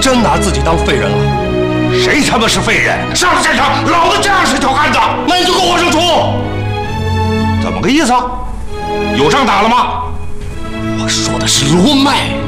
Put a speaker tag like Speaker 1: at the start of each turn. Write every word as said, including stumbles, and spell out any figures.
Speaker 1: 真拿自己当废人了？
Speaker 2: 谁他妈是废人？上了战场，老子照样是条汉子。
Speaker 1: 那你就跟我上厨。
Speaker 2: 怎么个意思？有仗打了吗？
Speaker 1: 我说的是卢麦。